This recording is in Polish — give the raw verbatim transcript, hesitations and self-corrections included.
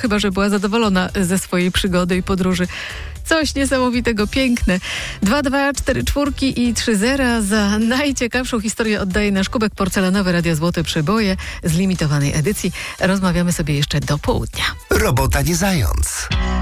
chyba że była zadowolona ze swojej przygody i podróży. Coś niesamowitego, piękne. Dwa, dwa, cztery czwórki i trzy zera. Za najciekawszą historię oddaje nasz kubek porcelanowy Radia Złote Przyboje z limitowanej edycji. Rozmawiamy sobie jeszcze do południa. Robota nie zając.